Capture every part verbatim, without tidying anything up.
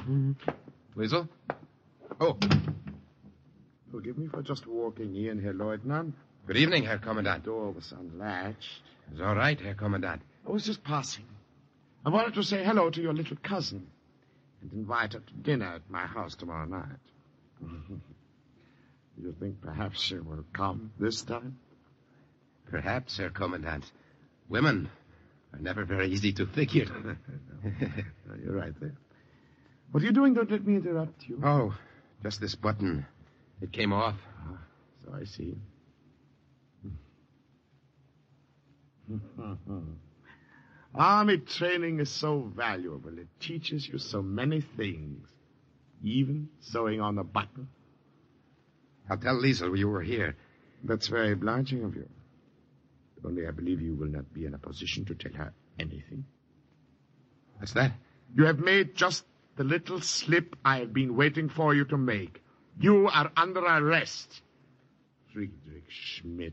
Liesel? Oh. Forgive me for just walking in, Herr Leutnant. Good evening, Herr Kommandant. The door was unlatched. It's all right, Herr Kommandant. I was just passing. I wanted to say hello to your little cousin and invite her to dinner at my house tomorrow night. You think perhaps she will come this time? Perhaps, Herr Kommandant. Women are never very easy to figure. No, you're right there. What are you doing? Don't let me interrupt you. Oh, just this button. It came off. Ah, so I see. Army training is so valuable. It teaches you so many things. Even sewing on a button. I'll tell Liesel you were here. That's very obliging of you. Only I believe you will not be in a position to tell her anything. What's that? You have made just the little slip I have been waiting for you to make. You are under arrest. Friedrich Schmidt.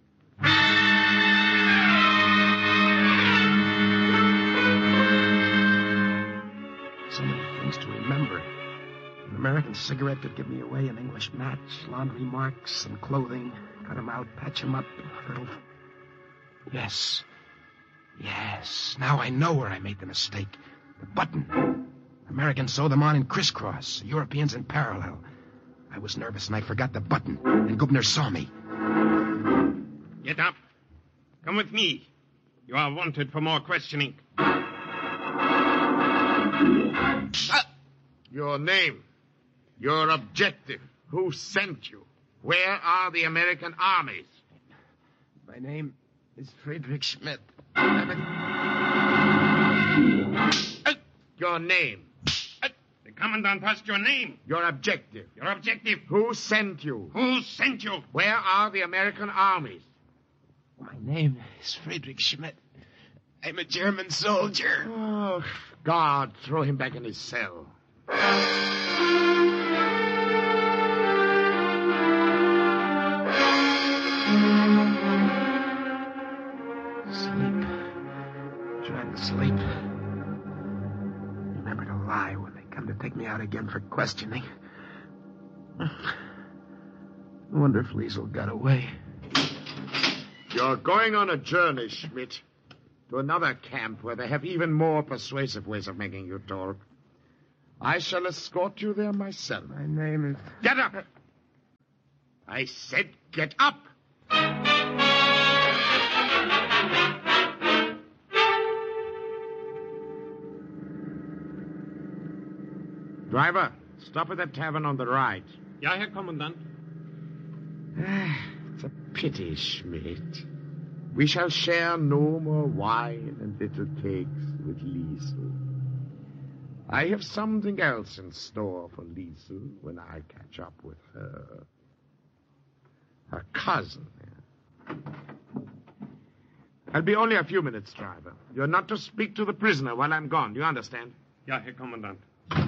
So many things to remember. An American cigarette could give me away, an English match, laundry marks, and clothing. Cut them out, patch them up, a little... Yes. Yes. Now I know where I made the mistake. The button. Americans sew them on in crisscross. Europeans in parallel. I was nervous and I forgot the button. And Gubner saw me. Get up. Come with me. You are wanted for more questioning. Ah! Your name. Your objective. Who sent you? Where are the American armies? My name is Friedrich Schmidt. Your name. The commandant asked your name. Your objective. Your objective. Who sent you? Who sent you? Where are the American armies? My name is Friedrich Schmidt. I'm a German soldier. Oh, God, throw him back in his cell. Sleep. Trying to sleep. Remember to lie when they come to take me out again for questioning. I wonder if Liesel got away. You're going on a journey, Schmidt, to another camp where they have even more persuasive ways of making you talk. I shall escort you there myself. My name is... Get up! I said get up! Driver, stop at that tavern on the right. Ja, Herr Kommandant. It's a pity, Schmidt. We shall share no more wine and little cakes with Liesel. I have something else in store for Liesel when I catch up with her. Her cousin. I'll be only a few minutes, driver. You're not to speak to the prisoner while I'm gone. Do you understand? Ja, Herr Kommandant.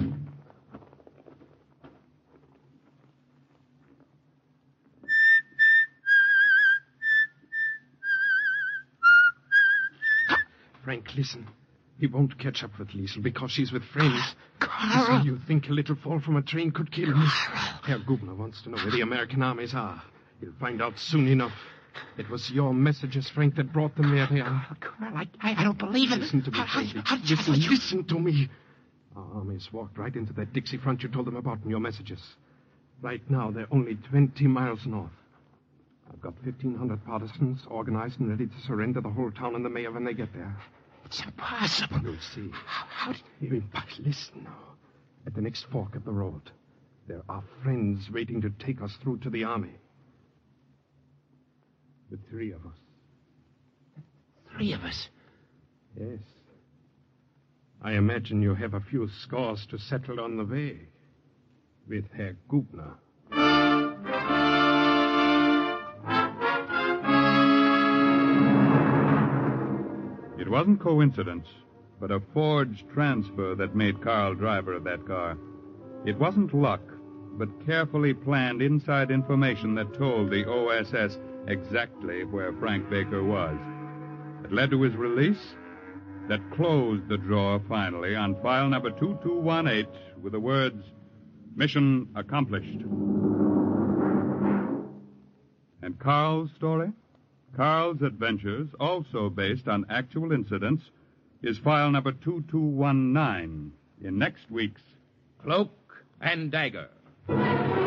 Frank, listen. He won't catch up with Liesel because she's with friends. Carl! So you think a little fall from a train could kill me? Herr Gubner wants to know where the American armies are. He'll find out soon enough. It was your messages, Frank, that brought them where they are. Carl, I, I, I don't believe it. Listen to me, How- Frankie. how- how did you- Listen, how did you- listen to me. Our armies walked right into that Dixie front you told them about in your messages. Right now, they're only twenty miles north. I've got fifteen hundred partisans organized and ready to surrender the whole town and the mayor when they get there. It's impossible. You'll see. How, how did... Hey, but listen now. At the next fork of the road, there are friends waiting to take us through to the army. The three of us. Three of us? Yes. I imagine you have a few scores to settle on the way. With Herr Gubner. It wasn't coincidence, but a forged transfer that made Carl driver of that car. It wasn't luck, but carefully planned inside information that told the O S S exactly where Frank Baker was. It led to his release that closed the drawer finally on file number two two one eight with the words, "Mission accomplished." And Carl's story? Carl's Adventures, also based on actual incidents, is file number two two one nine in next week's Cloak and Dagger.